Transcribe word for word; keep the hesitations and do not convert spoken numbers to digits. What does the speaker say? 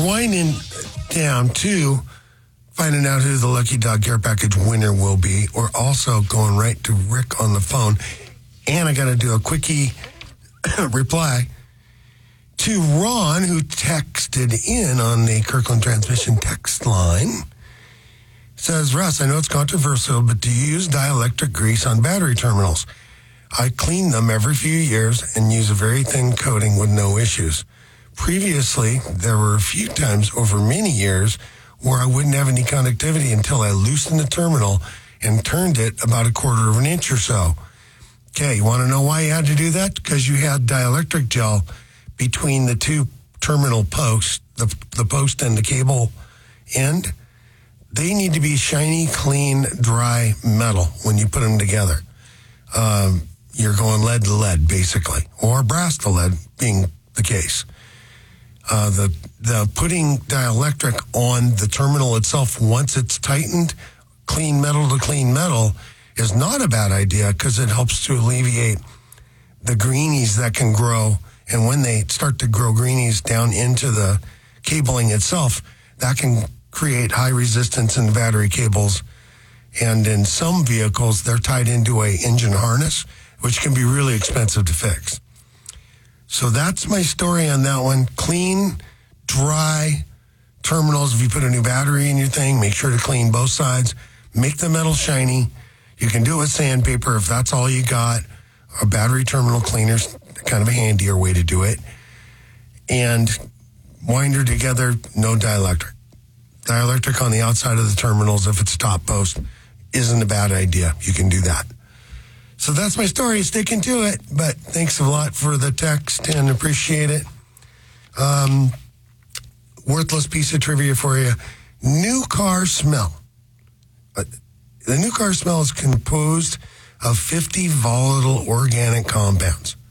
we're winding down to finding out who the Lucky Dog Care Package winner will be. We're also going right to Rick on the phone. And I got to do a quickie reply to Ron, who texted in on the Kirkland Transmission text line. Says, Russ, I know it's controversial, but do you use dielectric grease on battery terminals? I clean them every few years and use a very thin coating with no issues. Previously, there were a few times over many years where I wouldn't have any conductivity until I loosened the terminal and turned it about a quarter of an inch or so. Okay, you want to know why you had to do that? Because you had dielectric gel between the two terminal posts, the, the post and the cable end. They need to be shiny, clean, dry metal when you put them together. Um, you're going lead to lead, basically, or brass to lead being the case. Uh, the the putting dielectric on the terminal itself, once it's tightened, clean metal to clean metal, is not a bad idea because it helps to alleviate the greenies that can grow. And when they start to grow greenies down into the cabling itself, that can create high resistance in the battery cables. And in some vehicles, they're tied into a engine harness, which can be really expensive to fix. So that's my story on that one. Clean, dry terminals. If you put a new battery in your thing, make sure to clean both sides. Make the metal shiny. You can do it with sandpaper if that's all you got. A battery terminal cleaner's kind of a handier way to do it. And winder together, no dielectric. Dielectric on the outside of the terminals, if it's a top post, isn't a bad idea. You can do that. So that's my story. Sticking to it. But thanks a lot for the text and appreciate it. Um, worthless piece of trivia for you. New car smell. Uh, the new car smell is composed of fifty volatile organic compounds.